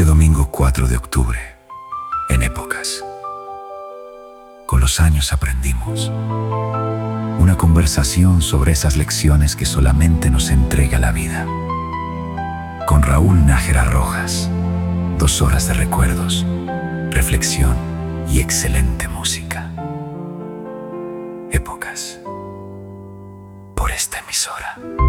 Este domingo 4 de octubre, en Épocas. Con los años aprendimos. Una conversación sobre esas lecciones que solamente nos entrega la vida. Con Raúl Nájera Rojas. 2 horas de recuerdos, reflexión y excelente música. Épocas. Por esta emisora.